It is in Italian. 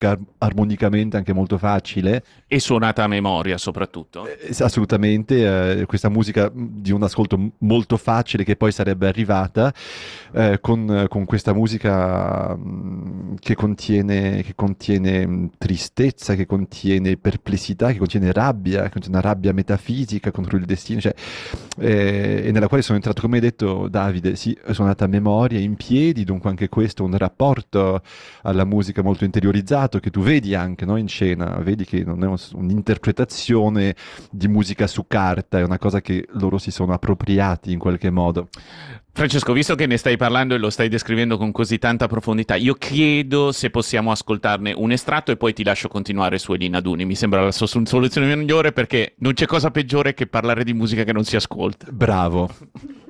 armonicamente anche molto facile. E suonata a memoria soprattutto. Assolutamente, questa musica di un ascolto molto facile che poi sarebbe arrivata con questa musica che contiene tristezza, che contiene perplessità, che contiene rabbia, che contiene una rabbia metafisica contro il destino, cioè, e nella quale sono entrato, come hai detto Davide, sì, suonata a memoria, in piedi, dunque anche questo un rapporto alla musica molto interiorizzato che tu vedi anche, no, in scena, vedi che non è un'interpretazione di musica su carta, è una cosa che loro si sono appropriati in qualche modo. Francesco, visto che ne stai parlando e lo stai descrivendo con così tanta profondità, io chiedo se possiamo ascoltarne un estratto e poi ti lascio continuare su Elina Duni. Mi sembra la soluzione migliore perché non c'è cosa peggiore che parlare di musica che non si ascolta. Bravo.